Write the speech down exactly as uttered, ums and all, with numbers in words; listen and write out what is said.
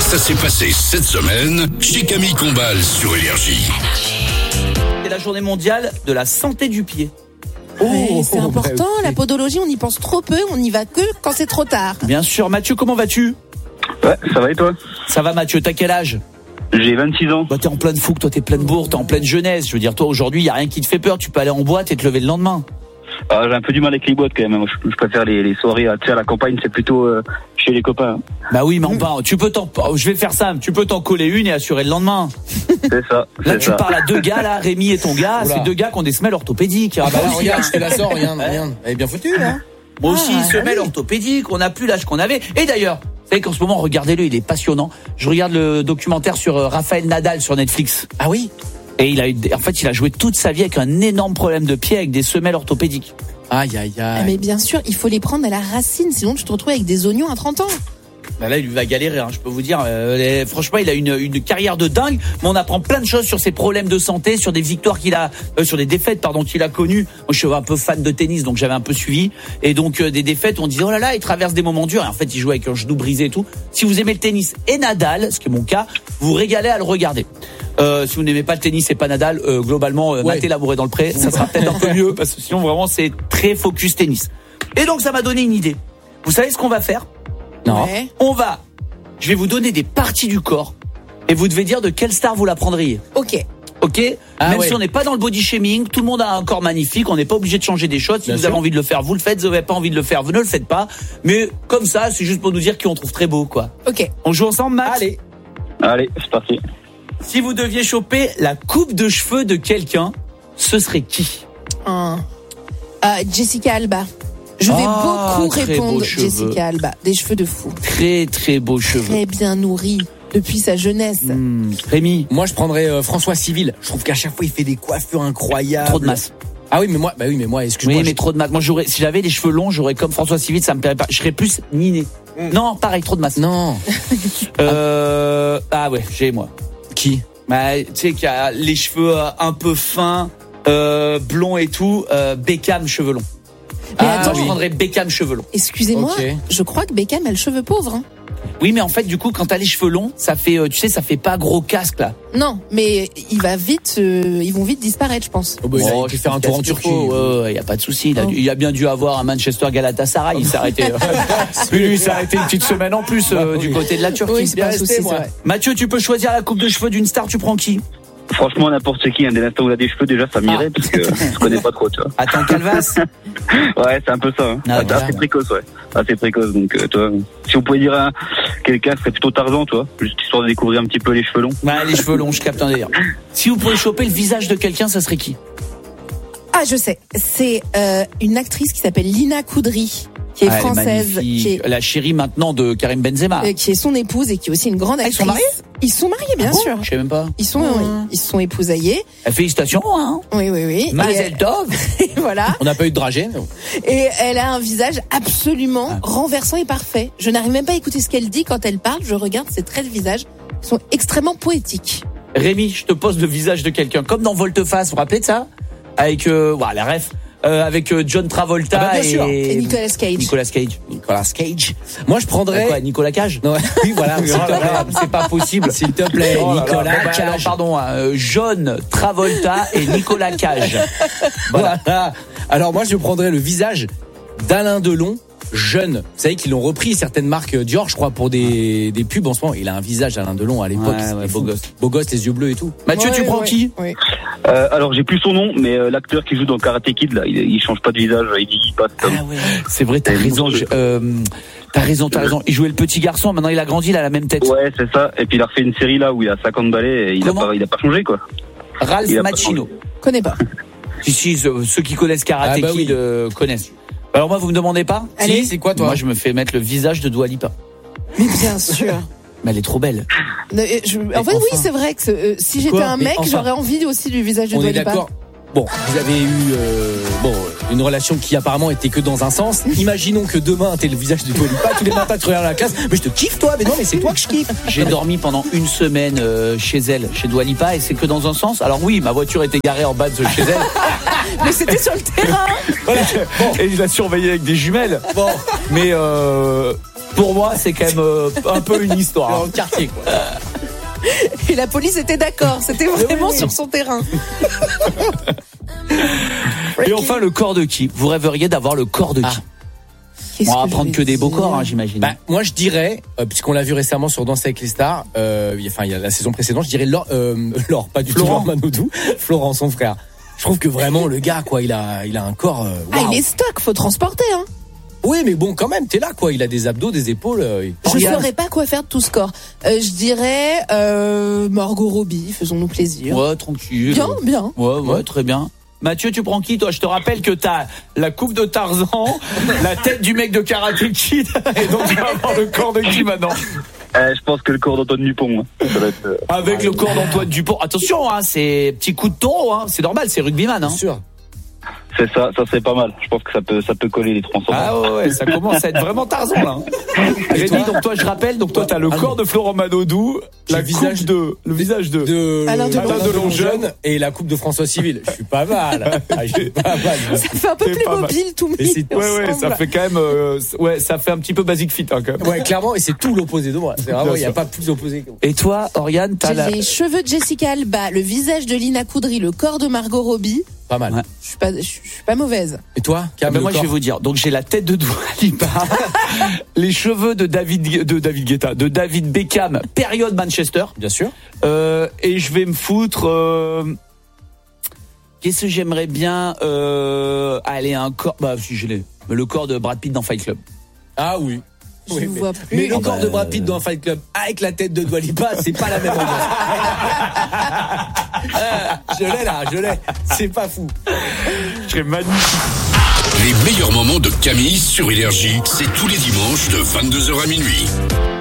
Ça s'est passé cette semaine chez Camille Combal sur Énergie. C'est la journée mondiale de la santé du pied. Ouais, oh, c'est important, bah, la podologie, on y pense trop peu, on n'y va que quand c'est trop tard. Bien sûr. Mathieu, comment vas-tu ? Ouais, ça va et toi ? Ça va Mathieu, t'as quel âge ? J'ai vingt-six ans. Bah t'es en pleine fougue, toi t'es pleine bourre, t'es en pleine jeunesse. Je veux dire, toi aujourd'hui, y a rien qui te fait peur, tu peux aller en boîte et te lever le lendemain. Ah, j'ai un peu du mal avec les boîtes quand même. Moi, je, je préfère les, les soirées à, tu sais, à la campagne, c'est plutôt euh, chez les copains. Bah oui, mais enfin, tu peux t'en, je vais faire ça, tu peux t'en coller une et assurer le lendemain. C'est ça. Là, c'est tu ça. parles à deux gars, là, Rémi et ton gars, Oula. c'est deux gars qui ont des semelles orthopédiques. Ah bah là, regarde, je te la sors, regarde, regarde. Elle est bien foutue, là. Moi aussi, Ah, semelles oui. orthopédiques, on n'a plus l'âge qu'on avait. Et d'ailleurs, vous savez qu'en ce moment, regardez-le, il est passionnant. Je regarde le documentaire sur euh, Rafael Nadal sur Netflix. Ah oui. Et il a eu, en fait, il a joué toute sa vie avec un énorme problème de pied avec des semelles orthopédiques. Aïe, aïe, Ah, aïe. mais bien sûr, il faut les prendre à la racine, sinon tu te retrouves avec des oignons à trente ans. Bah là, il va galérer, hein, je peux vous dire. Euh, les- franchement, il a une, une carrière de dingue, mais on apprend plein de choses sur ses problèmes de santé, sur des victoires qu'il a, euh, sur des défaites, pardon, qu'il a connues. Moi, je suis un peu fan de tennis, donc j'avais un peu suivi. Et donc euh, des défaites, on disait oh là là, il traverse des moments durs. Et en fait, il joue avec un genou brisé et tout. Si vous aimez le tennis et Nadal, ce qui est mon cas, vous vous régalez à le regarder. Euh, si vous n'aimez pas le tennis et pas Nadal, euh, globalement, euh, Ouais. matez l'amoureux dans le pré, ça sera peut-être un peu mieux, parce que sinon vraiment c'est très focus tennis. Et donc ça m'a donné une idée. Vous savez ce qu'on va faire ? Non. Ouais. On va, je vais vous donner des parties du corps et vous devez dire de quelle star vous la prendriez. Ok. Ok ? Ah Même ouais. si on n'est pas dans le body shaming, tout le monde a un corps magnifique, on n'est pas obligé de changer des choses. Si Bien vous sûr. avez envie de le faire, vous le faites. Si vous n'avez pas envie de le faire, vous ne le faites pas. Mais comme ça, c'est juste pour nous dire qui on trouve très beau, quoi. Ok. On joue ensemble, Max ? Allez. Allez, c'est parti. Si vous deviez choper la coupe de cheveux de quelqu'un, ce serait qui ? Un- Euh, Jessica Alba. Je vais Ah, beaucoup très répondre beaux cheveux. Jessica Alba. Des cheveux de fou. Très très beaux cheveux. Très bien nourris depuis sa jeunesse. Hmm. Rémi, Moi, je prendrais euh, François Civil. Je trouve qu'à chaque fois, il fait des coiffures incroyables. trop de masse. Ah oui, mais moi, bah oui, mais moi, excuse-moi. Oui, mais je- trop de masse. Moi, j'aurais, si j'avais les cheveux longs, j'aurais comme François Civil, ça me plairait pas. Je serais plus Niné. Non, pareil, trop de masse. Non. Euh, ah ouais, j'ai moi. Qui ? Bah, tu sais qu'il y a les cheveux euh, un peu fins, euh, blonds et tout. Euh, Beckham cheveux longs. Mais Ah, attends, je prendrais Beckham cheveux longs. excusez-moi, Ok. je crois que Beckham a le cheveu pauvre. Hein. Oui, mais en fait, du coup, quand t'as les cheveux longs, ça fait, euh, tu sais, ça fait pas gros casque là. Non, mais il va vite, euh, ils vont vite disparaître, je pense. Oh, bah, il a Oh, pu je faire un pense tour en qu'il y a Turquie. Turco, ouais, ouais, y a pas de souci. Il, a Oh. dû- il a bien dû avoir un Manchester Galatasaray. Il s'est arrêté. euh, Lui, lui, il s'est arrêté une petite semaine en plus euh, Bah, du oui. côté de la Turquie. Oui, c'est Bien pas un resté, souci, c'est moi. vrai. Mathieu, tu peux choisir la coupe de cheveux d'une star. Tu prends qui ? Franchement, n'importe qui, hein, dès l'instant où il a des cheveux, déjà, ça m'irait, parce que je connais pas trop, tu vois. Attends, Calvas. Ouais, c'est un peu ça. Hein. Ah, Assez voilà. précoce, ouais. Assez précoce, donc, euh, toi, si on pouvait dire à quelqu'un, ce serait plutôt Tarzan, toi, juste histoire de découvrir un petit peu les cheveux longs. Ouais, les cheveux longs, je capte un délire. Si vous pouvez choper le visage de quelqu'un, ça serait qui ? Ah, je sais. C'est euh, une actrice qui s'appelle Lina Koudry, qui est Ah, elle française, magnifique. qui est, La chérie maintenant de Karim Benzema. euh, qui est son épouse et qui est aussi une grande Ah, ils actrice. sont mariés Ils sont mariés, bien Ah bon sûr. Je sais même pas. Ils sont, oui, ils se sont épousaillés. Eh, félicitations, hein. Oui, oui, oui. Mazel tov. Et, voilà. On n'a pas eu de dragée. non. Et elle a un visage absolument Ah. renversant et parfait. Je n'arrive même pas à écouter ce qu'elle dit quand elle parle. Je regarde ses traits de visage. Ils sont extrêmement poétiques. Rémi, je te pose le visage de quelqu'un, comme dans Volte-Face, vous vous rappelez de ça ? Avec, euh, voilà, la ref, euh, avec euh, John Travolta Ah bah, bien sûr. et... Et Nicolas Cage. Nicolas Cage. Nicolas Cage. Moi, je prendrais. Quoi, Nicolas Cage ? Non, oui, voilà. S'il te plaît. C'est pas possible. S'il te plaît, Oh là là. Nicolas Bon, bah, alors, Cage. pardon, hein, euh, John Travolta et Nicolas Cage. Voilà. Alors moi, je prendrais le visage d'Alain Delon, jeune. Vous savez qu'ils l'ont repris, certaines marques Dior, je crois, pour des, des pubs en ce moment. Il a un visage Alain Delon à l'époque. Ouais, c'était ouais, fou. beau gosse. Beau gosse, les yeux bleus et tout. Mathieu, tu Ouais, prends ouais, qui ? ouais. Euh, alors, j'ai plus son nom, mais euh, l'acteur qui joue dans Karate Kid, là, il, il change pas de visage, il dit pas. Ah ouais. C'est vrai, t'as Et raison. monstrueux. je- euh, t'as raison, t'as raison. Il jouait le petit garçon, maintenant il a grandi, il a la même tête. Ouais, c'est ça. Et puis, il a refait une série, là, où il a cinquante balais, et il a Comment pas, il a pas changé, quoi. Ralph Il a pas Macchino. Connais pas. Si, si, ceux ceux qui connaissent Karate Ah bah Kid oui. euh, connaissent. Alors moi, vous me demandez pas ? Allez. Si, c'est quoi, toi? Moi, je me fais mettre le visage de Dua Lipa. Mais bien sûr. Mais elle est trop belle. Ne- euh, je- en fait, enfin. oui, c'est vrai que ce- euh, si j'étais Quoi un Mais mec, enfin. j'aurais envie aussi du visage de On Dua est Lipa. d'accord. Bon, vous avez eu euh, bon une relation qui apparemment était que dans un sens. Imaginons que demain t'es le visage de Dua Lipa, tous les matins tu regardes la classe. Mais je te kiffe toi, mais non, mais c'est toi que je kiffe. J'ai dormi pendant une semaine euh, chez elle, chez Dua Lipa, et c'est que dans un sens. Alors oui, ma voiture était garée en bas de chez elle. Mais c'était sur le terrain. Voilà. Bon, et je la surveillais avec des jumelles. Bon, mais euh, Pour moi, c'est quand même euh, un peu une histoire. Dans le quartier, quoi. Et la police était d'accord, c'était vraiment oui, oui. sur son terrain. Et enfin, le corps de qui? Vous rêveriez d'avoir le corps de qui? Ah. Qu'est-ce On va que prendre je que vais des beaux dire corps, hein, j'imagine. Bah, moi, je dirais, euh, puisqu'on l'a vu récemment sur Danse avec les stars, euh, il y a- enfin, il y a la saison précédente, je dirais Laure, euh, Laure pas du Florent. tout Laure Manodou, Florent, son frère. Je trouve que vraiment, le gars, quoi, il a, il a un corps, euh, Ah, waouh. il est stock, faut transporter, hein. Oui, mais bon, quand même, t'es là, quoi. Il a des abdos, des épaules. euh, Je Oriane. saurais pas quoi faire de tout ce corps. Euh, je dirais euh, Margot Robbie, faisons-nous plaisir. Ouais, tranquille. Bien, bien. Ouais, ouais, très bien. Mathieu, tu prends qui, toi? Je te rappelle que t'as la coupe de Tarzan, la tête du mec de Karate Kid, et donc tu vas avoir le corps de qui maintenant? Euh, je pense que le corps d'Antoine Dupont. hein. Ça va être, euh, Avec le corps d'Antoine Dupont. Attention, hein, c'est petit coup de taureau, hein. C'est normal, c'est rugbyman, hein. Bien sûr. c'est ça, ça c'est pas mal. Je pense que ça peut, ça peut coller les trois ensemble. Ah ouais, ouais, ça commence à être vraiment Tarzan, là. Rémi, donc toi, je rappelle, donc toi, t'as le Ah corps non. de Florent Manodou, la Le visage coupe de, le visage de, De Alain Delon. Alain Delon jeune et la coupe de François Civil. Je suis pas mal. Ah, je suis pas mal. Ça fait un peu C'est pas mal. Playmobil tout Et mis c'est- ouais, ouais, ça ensemble. fait quand même, euh, ouais, ça fait un petit peu basic fit, hein, quand même. Ouais, clairement, et c'est tout l'opposé de moi. C'est vraiment, Bien il n'y a sûr. pas plus opposé que moi. Et toi, Oriane, t'as J'ai la, les cheveux de Jessica Alba, le visage de Lina Coudry, le corps de Margot Robbie. Pas mal. Ouais. Je suis pas, je suis pas mauvaise. Et toi, Cam, Ben le moi, je corps vais vous dire. Donc, j'ai la tête de Dua Lipa, les cheveux de David, de David Guetta, de David Beckham, période Manchester. Bien sûr. Euh, et je vais me foutre. Euh, Qu'est-ce que j'aimerais bien euh, Allez, un corps. Bah, si je l'ai. Le corps de Brad Pitt dans Fight Club. Ah oui. Je Oui, ne mais, vois plus. mais le Ah corps bah, de Brad Pitt dans Fight Club avec la tête de Dua Lipa, c'est pas la même ambiance. Je l'ai là, je l'ai. C'est pas fou. Je serais magnifique. Les meilleurs moments de Camille sur Énergie, c'est tous les dimanches de vingt-deux heures à minuit.